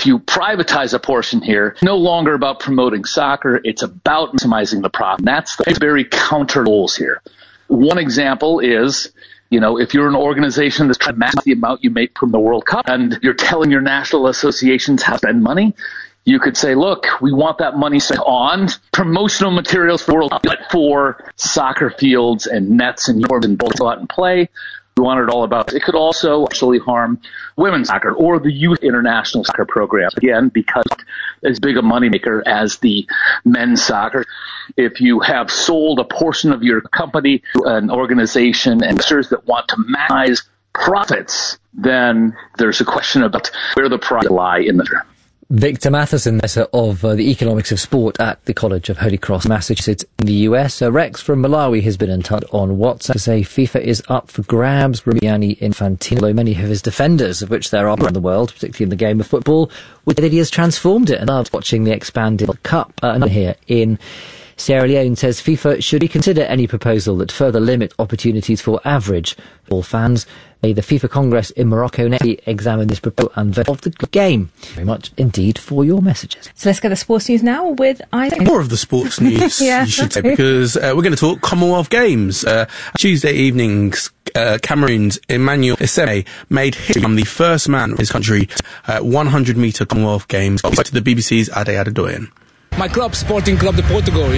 if you privatize a portion here, it's no longer about promoting soccer. It's about maximizing the profit. That's the very counter goals here. One example is, if you're an organization that's trying to match the amount you make from the World Cup and you're telling your national associations how to spend money, you could say, look, we want that money spent on promotional materials for World Cup, but for soccer fields and nets and uniforms and go out and play. We want it all about. It could also actually harm women's soccer or the youth international soccer programs. Again, because it's as big a moneymaker as the men's soccer. If you have sold a portion of your company to an organization and investors that want to maximize profits, then there's a question about where the profits lie in the. Victor Matheson, Professor of the Economics of Sport at the College of Holy Cross, Massachusetts in the US. Rex from Malawi has been in touch on WhatsApp to say FIFA is up for grabs. Gianni Infantino, although many of his defenders, of which there are around the world, particularly in the game of football, would say that he has transformed it and loves watching the expanded Cup. Another here in Sierra Leone says FIFA should reconsider any proposal that further limit opportunities for average football fans. May the FIFA Congress in Morocco next examine this proposal and vote of the game. Thank you very much indeed for your messages. So let's get the sports news now with Isaac. More of the sports news, you should say, because we're going to talk Commonwealth Games. Tuesday evening's Cameroon's Emmanuel Eseme made history from the first man of his country 100-metre Commonwealth Games. To the BBC's Ade Adedoyin. My club, Sporting Club de Portugal,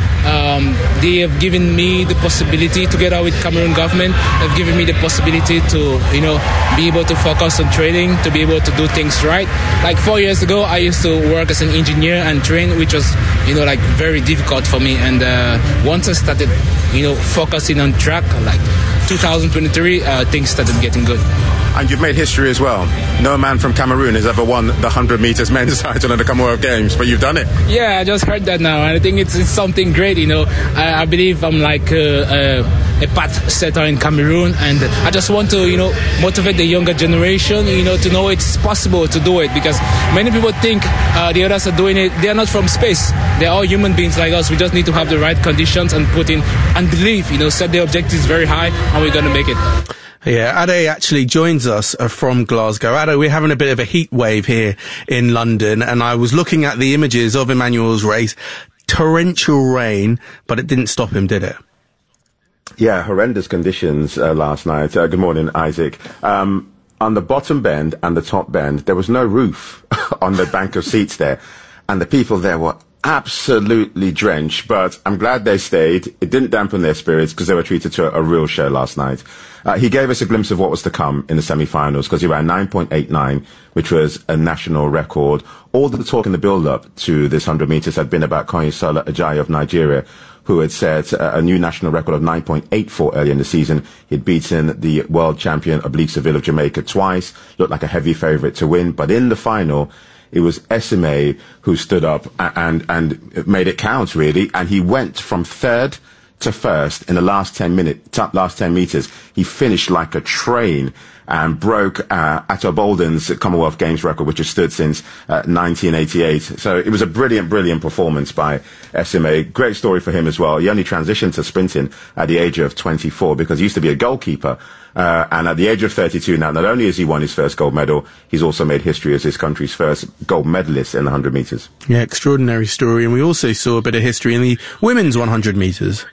they have given me the possibility, together with Cameroon government, have given me the possibility to, be able to focus on training, to be able to do things right. Like 4 years ago, I used to work as an engineer and train, which was, very difficult for me. And once I started, focusing on track, like 2023, things started getting good. And you've made history as well. No man from Cameroon has ever won the 100 metres men's title in the Commonwealth Games, but you've done it. Yeah, I just heard that now, and I think it's something great. I believe I'm like a path setter in Cameroon, and I just want to, motivate the younger generation, to know it's possible to do it, because many people think the others are doing it. They are not from space. They're all human beings like us. We just need to have the right conditions and put in and believe, set the objectives very high, and we're going to make it. Yeah, Ade actually joins us from Glasgow. Ade, we're having a bit of a heat wave here in London, and I was looking at the images of Emmanuel's race. Torrential rain, but it didn't stop him, did it? Yeah, horrendous conditions last night. Good morning, Isaac. On the bottom bend and the top bend, there was no roof on the bank of seats there, and the people there were absolutely drenched, but I'm glad they stayed. It didn't dampen their spirits because they were treated to a real show last night. He gave us a glimpse of what was to come in the semi-finals because he ran 9.89, which was a national record. All the talk in the build-up to this 100 metres had been about Kanyisola Ajayi of Nigeria, who had set a new national record of 9.84 earlier in the season. He'd beaten the world champion Oblique Seville of Jamaica twice, looked like a heavy favourite to win. But in the final, it was Eseme who stood up and made it count, really. And he went from third to first in the last 10 metres. He finished like a train and broke Atto Bolden's Commonwealth Games record, which has stood since 1988. So it was a brilliant performance by Eseme. Great story for him as well. He only transitioned to sprinting at the age of 24 because he used to be a goalkeeper. And at the age of 32 now, not only has he won his first gold medal, he's also made history as his country's first gold medalist in the 100 metres. Yeah, extraordinary story. And we also saw a bit of history in the women's 100 metres.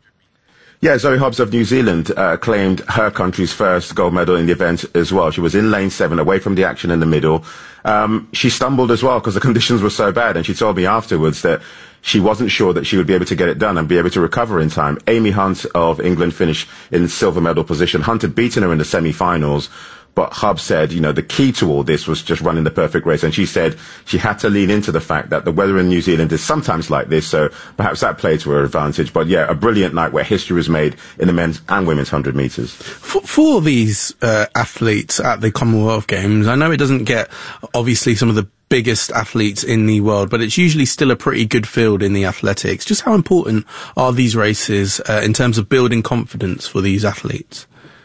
Yeah, Zoe Hobbs of New Zealand claimed her country's first gold medal in the event as well. She was in lane 7, away from the action in the middle. She stumbled as well because the conditions were so bad, and she told me afterwards that she wasn't sure that she would be able to get it done and be able to recover in time. Amy Hunt of England finished in silver medal position. Hunt had beaten her in the semi-finals, but Hobbs said, the key to all this was just running the perfect race. And she said she had to lean into the fact that the weather in New Zealand is sometimes like this, so perhaps that played to her advantage. But yeah, a brilliant night where history was made in the men's and women's 100 metres. For these athletes at the Commonwealth Games, I know it doesn't get, obviously, some of the biggest athletes in the world, but it's usually still a pretty good field in the athletics. Just how important are these races in terms of building confidence for these athletes?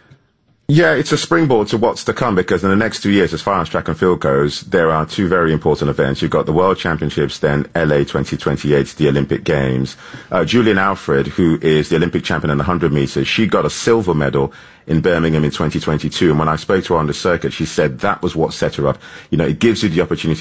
Yeah, it's a springboard to what's to come, because in the next 2 years, as far as track and field goes, there are two very important events. You've got the World Championships, then LA 2028, the Olympic Games. Julian Alfred, who is the Olympic champion in the 100 metres, she got a silver medal in Birmingham in 2022. And when I spoke to her on the circuit, she said that was what set her up. It gives you the opportunity